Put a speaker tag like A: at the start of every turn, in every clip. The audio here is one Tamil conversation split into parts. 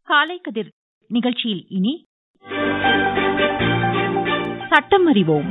A: காலை கதிர் நிகழ்ச்சியில் இனி சட்டம் அறிவோம்.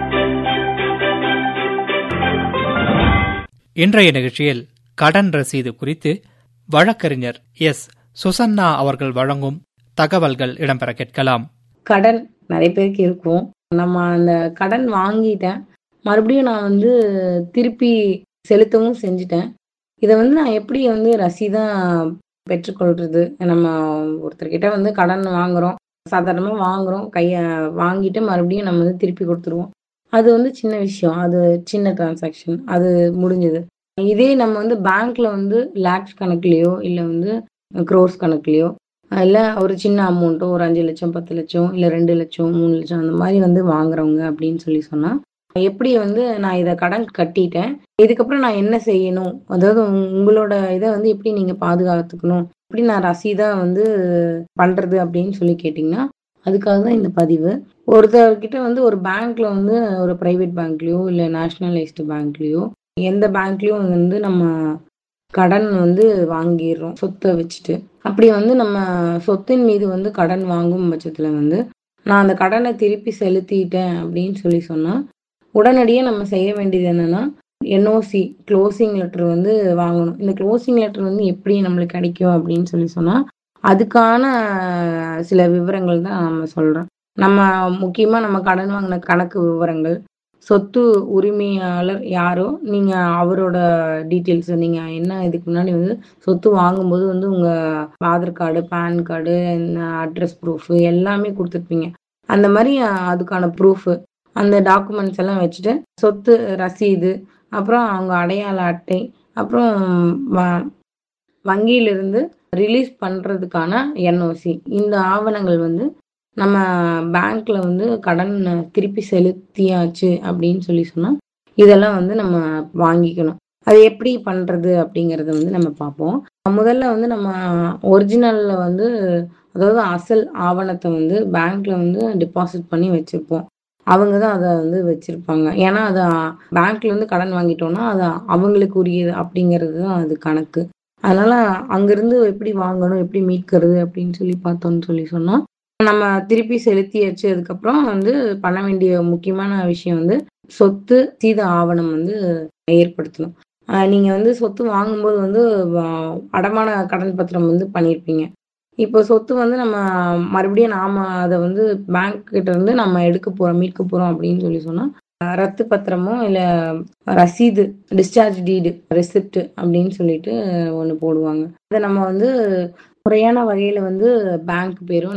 B: இன்றைய நிகழ்ச்சியில் கடன் ரசீது குறித்து வழக்கறிஞர் எஸ். சுசன்னா அவர்கள் வழங்கும் தகவல்கள் இடம்பெற கேட்கலாம்.
C: கடன் நிறைய பேருக்கு இருக்கும். நம்ம அந்த கடன் வாங்கிட்டேன், மறுபடியும் நான் திருப்பி செலுத்தவும் செஞ்சுட்டேன். இதை நான் எப்படி ரசீதா பெற்றுக்கொள்றது? நம்ம ஒருத்தர்கிட்ட கடன் வாங்குறோம், சாதாரணமாக வாங்குறோம், வாங்கிட்டு மறுபடியும் நம்ம திருப்பி கொடுத்துருவோம். அது சின்ன விஷயம், அது சின்ன டிரான்சாக்ஷன், அது முடிஞ்சது. இதே நம்ம பேங்க்ல லேக்ஸ் கணக்குலையோ இல்லை க்ரோர்ஸ் கணக்குலையோ இல்லை ஒரு சின்ன அமௌண்ட்டோ ஒரு 5 லட்சம் 10 லட்சம் இல்லை 2 லட்சம் 3 லட்சம் அந்த மாதிரி வாங்குறவங்க அப்படின்னு சொன்னால் எப்படி நான் இதை கடன் கட்டிட்டேன், இதுக்கப்புறம் நான் என்ன செய்யணும், அதாவது உங்களோட இதை எப்படி நீங்கள் பாதுகாத்துக்கணும், எப்படி நான் ரசீதா பண்ணுறது அப்படின்னு கேட்டிங்கன்னா அதுக்காக தான் இந்த பதிவு. ஒருத்தர்கிட்ட ஒரு பேங்க்ல ஒரு ப்ரைவேட் பேங்க்லேயோ இல்லை நேஷ்னலைஸ்டு பேங்க்லேயோ எந்த பேங்க்லேயும் நம்ம கடன் வாங்கிடுறோம் சொத்தை வச்சுட்டு. அப்படி நம்ம சொத்தின் மீது கடன் வாங்கும் பட்சத்தில் நான் அந்த கடனை திருப்பி செலுத்திட்டேன் அப்படின்னு சொன்னால் உடனடியாக நம்ம செய்ய வேண்டியது என்னன்னா என்ஓசி க்ளோசிங் லெட்டர் வாங்கணும். இந்த க்ளோசிங் லெட்டர் எப்படி நம்மளுக்கு கிடைக்கும் அப்படின்னு சொன்னால் அதுக்கான சில விவரங்கள் தான் நம்ம சொல்கிறோம். நம்ம முக்கியமாக நம்ம கடன் வாங்கின கணக்கு விவரங்கள், சொத்து உரிமையாளர் யாரோ நீங்கள் அவரோட டீட்டெயில்ஸ், நீங்கள் என்ன இதுக்கு முன்னாடி சொத்து வாங்கும்போது உங்கள் Aadhaar card, pan card, address proof எல்லாமே கொடுத்துருப்பீங்க. அந்த மாதிரி அதுக்கான ப்ரூஃபு, அந்த டாக்குமெண்ட்ஸ் எல்லாம் வச்சுட்டு சொத்து ரசீது, அப்புறம் அவங்க அடையாள அட்டை, அப்புறம் வங்கியிலிருந்து ரிலீஸ் பண்ணுறதுக்கான என்ஓசி, இந்த ஆவணங்கள் நம்ம பேங்க்ல கடன் திருப்பி செலுத்தியாச்சு அப்படின்னு சொன்னால் இதெல்லாம் நம்ம வாங்கிக்கணும். அது எப்படி பண்ணுறது அப்படிங்கிறத நம்ம பார்ப்போம். முதல்ல நம்ம ஒரிஜினலில் அதாவது அசல் ஆவணத்தை பேங்க்ல டெபாசிட் பண்ணி வச்சுருப்போம். அவங்க தான் அதை வச்சுருப்பாங்க. ஏன்னா அதை பேங்க்ல கடன் வாங்கிட்டோம்னா அது அவங்களுக்கு உரியது அப்படிங்கிறது தான் அது கணக்கு. அதனால அங்கேருந்து எப்படி வாங்கணும், எப்படி மீட்கிறது அப்படின்னு பார்த்தோம்னு சொன்னால் நம்ம திருப்பி செலுத்தியாச்சு. அதுக்கப்புறம் பண்ண வேண்டிய முக்கியமான விஷயம் சொத்து ரசீத ஆவணம் ஏற்படுத்தணும். நீங்கள் சொத்து வாங்கும்போது அடமான கடன் பத்திரம் பண்ணியிருப்பீங்க. இப்போ சொத்து நம்ம மறுபடியும் நாம் அதை பேங்க் கிட்ட இருந்து நம்ம மீட்க போகிறோம் அப்படின்னு சொன்னால் ரத்து பத்திரமோ இல்லை ரசீது, டிஸ்சார்ஜ் டீடு, ரெசிப்ட் அப்படின்னு ஒன்று போடுவாங்க. அதை நம்ம முறையான வகையில் பேங்க் பேரும்